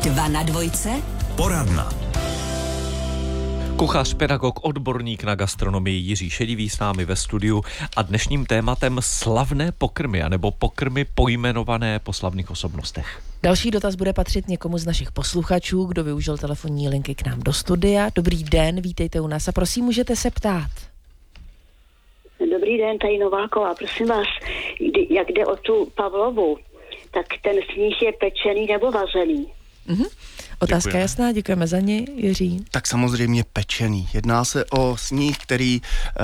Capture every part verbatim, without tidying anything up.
Dva na dvojce. Poradna. Kuchař, pedagog, odborník na gastronomii Jiří Šedivý s námi ve studiu a dnešním tématem slavné pokrmy, anebo pokrmy pojmenované po slavných osobnostech. Další dotaz bude patřit někomu z našich posluchačů, kdo využil telefonní linky k nám do studia. Dobrý den, vítejte u nás a prosím, můžete se ptát. Dobrý den, tady Nováková. Prosím vás, jak jde o tu Pavlovu, tak ten sníh je pečený nebo vařený? Mhm. Otázka Děkujeme. jasná, děkujeme za ní, Jiří. Tak samozřejmě pečený. Jedná se o sníh, který,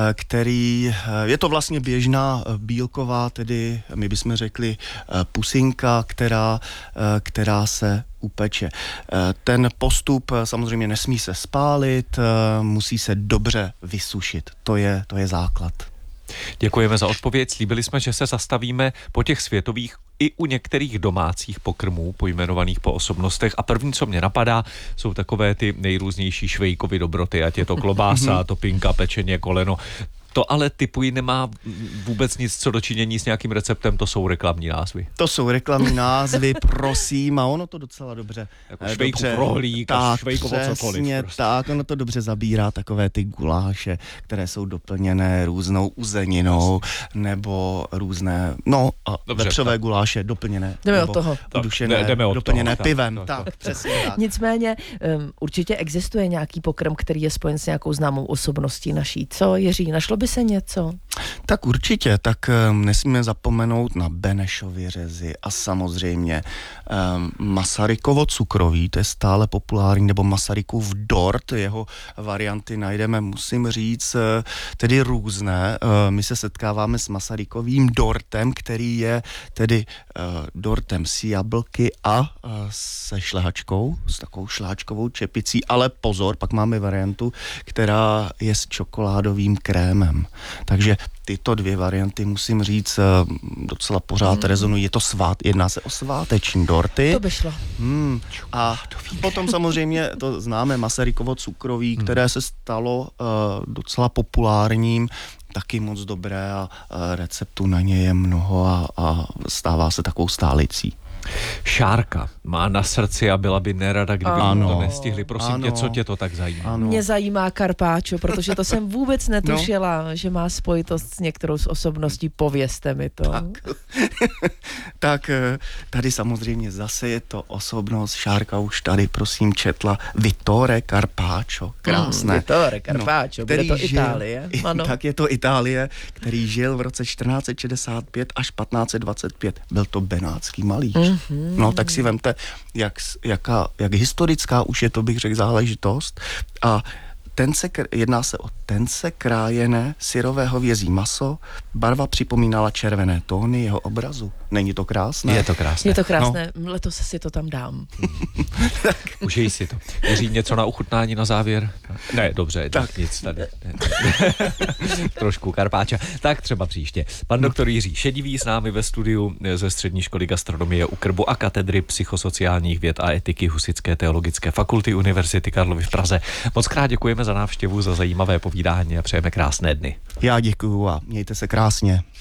který je to vlastně běžná bílková, tedy my bychom řekli pusinka, která, která se upeče. Ten postup samozřejmě nesmí se spálit, musí se dobře vysušit. To je, to je základ. Děkujeme za odpověď. Slíbili jsme, že se zastavíme po těch světových i u některých domácích pokrmů pojmenovaných po osobnostech. A první, co mě napadá, jsou takové ty nejrůznější Švejkovy dobroty, ať je to klobása, topinka, pečeně, koleno. To ale typuji nemá vůbec nic co dočinění s nějakým receptem, to jsou reklamní názvy. To jsou reklamní názvy, prosím, a ono to docela dobře. Jako Švejkův rohlík a Švejkovo cokoliv. Přesně prostě. tak, ono to dobře zabírá takové ty guláše, které jsou doplněné různou uzeninou, nebo různé, no, a Dobře, vepřové tak. guláše doplněné. Jdeme nebo od toho. Udušené, Tak, jdeme od doplněné toho, pivem, tak, tak, tak, tak, přesně tak. Nicméně um, určitě existuje nějaký pokrm, který je spojen s nějakou známou osobností naší. Co, Jiří, našlo by se něco? Tak určitě, tak um, nesmíme zapomenout na Benešovy řezy a samozřejmě um, Masarykovo cukroví, to je stále populární, nebo Masarykův dort, jeho varianty najdeme, musím říct, uh, tedy různé. Uh, my se setkáváme s Masarykovým dortem, který je tedy uh, dortem s jablky a uh, se šlehačkou, s takovou šlehačkovou čepicí, ale pozor, pak máme variantu, která je s čokoládovým krémem. Takže tyto dvě varianty, musím říct, docela pořád hmm. rezonují. Je to svát, jedná se o sváteční dorty. To by šlo. Hmm. A potom samozřejmě to známe Masarykovo cukroví, hmm. které se stalo uh, docela populárním, taky moc dobré a uh, receptů na ně je mnoho a, a stává se takovou stálicí. Šárka má na srdci a byla by nerada, kdyby Ano. to nestihli. Prosím Ano. tě, co tě to tak zajímá? Ano. Mě zajímá karpáčo, protože to jsem vůbec netušila, no. že má spojitost s některou z osobností. Povězte mi to. Tak. tak tady samozřejmě zase je to osobnost, Šárka už tady prosím četla, Vittore Carpaccio, krásné. Mm, Vittore Carpaccio, no, bude to žil, Itálie. Ano. Tak je to Itálie, který žil v roce čtrnáct set šedesát pět až patnáct set dvacet pět. Byl to benátský malíř. Mm-hmm. No tak si vemte, jak, jaká, jak historická už je to, bych řekl, záležitost. A tence, jedná se o tence krájené syrové hovězí maso, barva připomínala červené tóny jeho obrazu. Není to krásné? Je to krásné. Je to krásné, no. Letos si to tam dám. Užij si to. Jiří, něco na uchutnání na závěr? Ne, dobře, tak, tak nic tady. Trošku karpáča. Tak třeba příště. Pan doktor Jiří Šedivý s námi ve studiu ze Střední školy gastronomie u Krbu a katedry psychosociálních věd a etiky Husitské teologické fakulty Univerzity Karlovy v Praze. Moc krát děkujeme za návštěvu, za zajímavé povídání a přejeme krásné dny. Já děkuju a mějte se krásně.